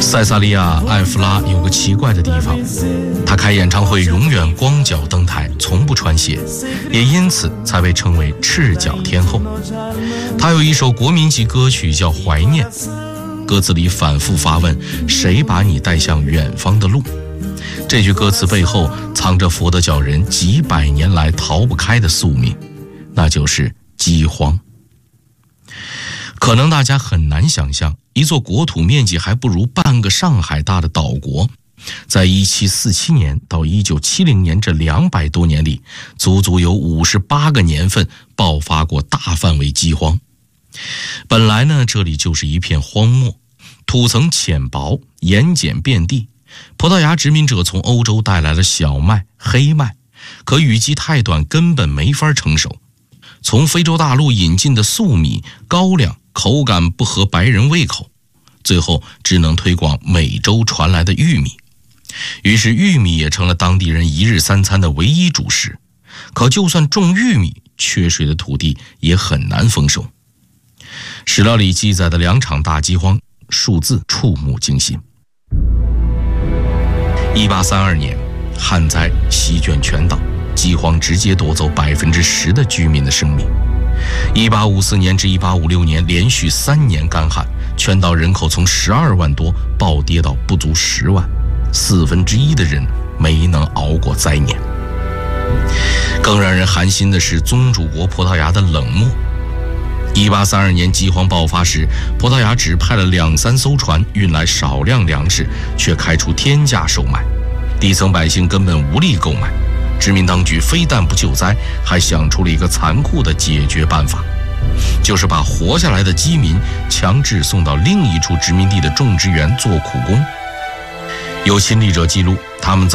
塞萨利亚·艾弗拉有个奇怪的地方，他开演唱会永远光脚登台，从不穿鞋，也因此才被称为赤脚天后。他有一首国民级歌曲叫《怀念》，歌词里反复发问：谁把你带向远方的路？这句歌词背后藏着佛得角人几百年来逃不开的宿命，那就是饥荒。可能大家很难想象，一座国土面积还不如半个上海大的岛国，在1747年到1970年这200多年里，足足有58个年份爆发过大范围饥荒。本来呢，这里就是一片荒漠，土层浅薄，盐碱遍地。葡萄牙殖民者从欧洲带来了小麦、黑麦，可雨季太短，根本没法成熟。从非洲大陆引进的粟米、高粱，口感不合白人胃口，最后只能推广美洲传来的玉米。于是玉米也成了当地人一日三餐的唯一主食。可就算种玉米，缺水的土地也很难丰收。史料里记载的2场大饥荒，数字触目惊心。1832年，旱灾席卷全岛，饥荒直接夺走10%的居民的生命。1854年至1856年连续3年干旱，全岛人口从12万多暴跌到不足10万，1/4的人没能熬过灾年。更让人寒心的是宗主国葡萄牙的冷漠。1832年饥荒爆发时，葡萄牙只派了2-3艘船运来少量粮食，却开出天价售卖，底层百姓根本无力购买。殖民当局非但不救灾，还想出了一个残酷的解决办法，就是把活下来的饥民强制送到另一处殖民地的种植园做苦工。有亲历者记录，他们